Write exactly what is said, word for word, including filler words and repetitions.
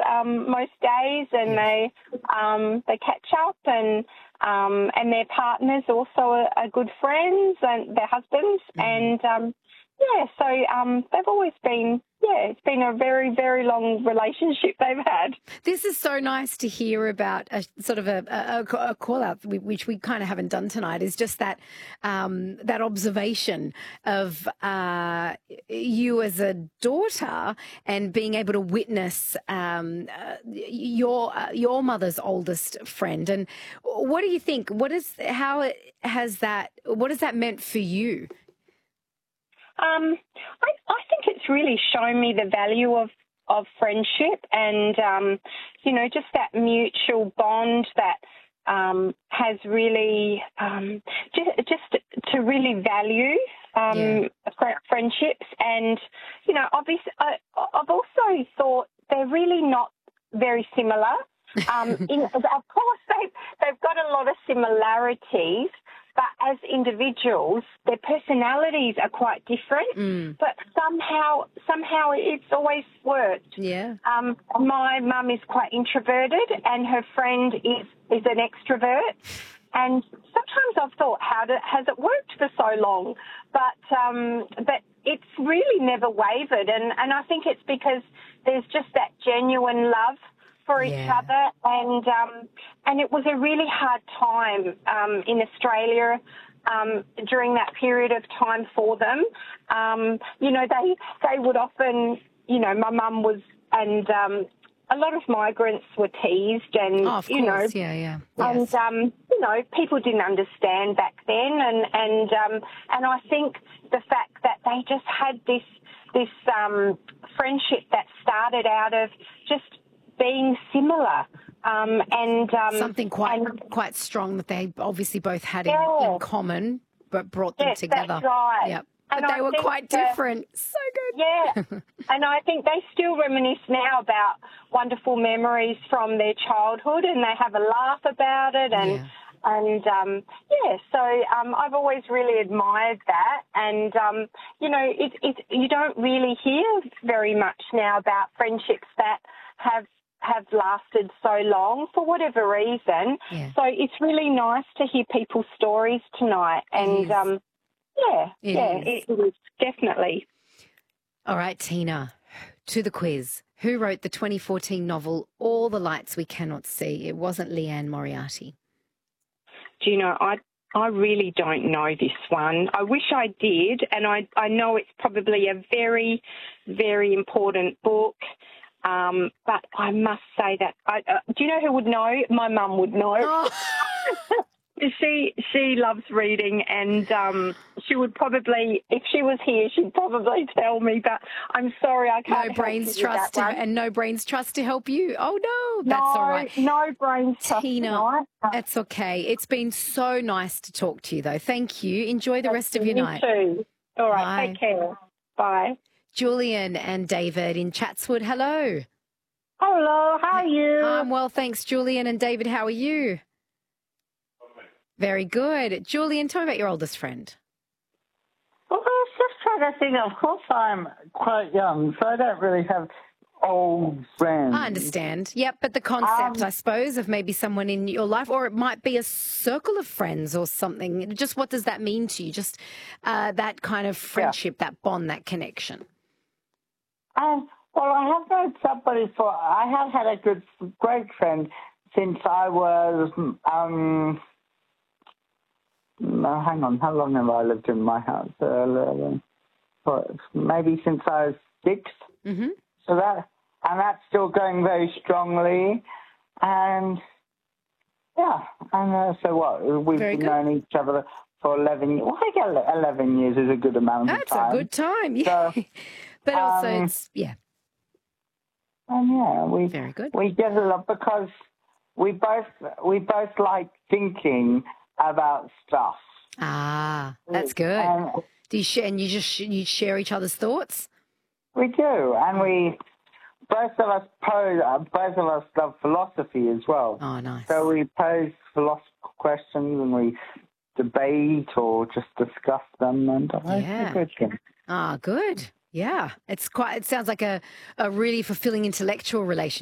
um, most days, and Yes. they um, they catch up, and um, and their partners also are, are good friends, and their husbands, Mm. and um, yeah, so um, they've always been, yeah, it's been a very, very long relationship they've had. This is so nice to hear about a sort of a, a, a call out, which we kind of haven't done tonight, is just that um, that observation of uh, you as a daughter and being able to witness um, uh, your uh, your mother's oldest friend. And what do you think? What is how it has that? What has that meant for you? Um, I, I think it's really shown me the value of, of friendship and, um, you know, just that mutual bond that um, has really, um, just, just to really value um, Yeah. fr- friendships. And, you know, obviously, I, I've also thought they're really not very similar. Um, in, of course, they've, they've got a lot of similarities, but as individuals, their personalities are quite different. Mm. But somehow, somehow it's always worked. Yeah. Um, my mum is quite introverted, and her friend is is an extrovert. And sometimes I've thought, how do, has it worked for so long? But um, but it's really never wavered, and, and I think it's because there's just that genuine love for each Yeah. other, and um, and it was a really hard time um, in Australia um, during that period of time for them. Um, you know, they they would often, you know, my mum was, and um, a lot of migrants were teased, and Oh, of you know, course. Yeah, yeah. and Yes. um, you know, people didn't understand back then, and and um, and I think the fact that they just had this this um, friendship that started out of just being similar, um, and um, Something quite and, quite strong that they obviously both had in, yeah, in common, but brought them yes, together. that's right. Yep. And But they I were think quite that- different. So good. Yeah, and I think they still reminisce now about wonderful memories from their childhood, and they have a laugh about it, and Yeah. and um, yeah, so um, I've always really admired that, and um, you know, it, it you don't really hear very much now about friendships that have have lasted so long for whatever reason. Yeah. So it's really nice to hear people's stories tonight, and is. um, yeah, It yeah, is. it, it is definitely. All right, Tina, to the quiz. Who wrote the twenty fourteen novel All the Lights We Cannot See? It wasn't Leanne Moriarty. Do you know, I I really don't know this one. I wish I did, and I, I know it's probably a very, very important book, um, but I must say that, I, uh, do you know who would know? My mum would know. Oh. She she loves reading, and um, she would probably, if she was here, she'd probably tell me, but I'm sorry, I can't No help brains you with trust that to, one. and no brains trust to help you. Oh, no, that's no, all right. No brains trust Tina, tonight. it's okay. It's been so nice to talk to you, though. Thank you. Enjoy the rest of your You night. too. All right, Bye. take care. Bye. Julian and David in Chatswood, hello. Hello, how are you? I'm well, thanks, Julian. And David, how are you? Very good. Julian, tell me about your oldest friend. Well, I was just trying to think. Of course, I'm quite young, so I don't really have old friends. I understand. Yep, but the concept, Um, I suppose, of maybe someone in your life, or it might be a circle of friends or something. Just what does that mean to you? Just uh, that kind of friendship, that bond, that connection. Um, well, I have known somebody for. I have had a good, great friend since I was. Um, no, hang on. How long have I lived in my house? Uh, for- maybe since I was six. Mm-hmm. So that, and that's still going very strongly. And yeah, and uh, so what? We've Very good. known each other for eleven years. Well, I guess eleven years is a good amount That's of time. a good time, yeah. So, but also, um, it's, yeah, and yeah, we very good. we get a lot because we both we both like thinking about stuff. Ah, that's good. And Do you share, and you just sh- you share each other's thoughts? we do, and we both of us pose. Uh, both of us love philosophy as well. Oh, nice. So we pose philosophical questions and we debate or just discuss them, and I Yeah. think it's good. Ah, good. Yeah, it's quite. It sounds like a, a really fulfilling intellectual relationship.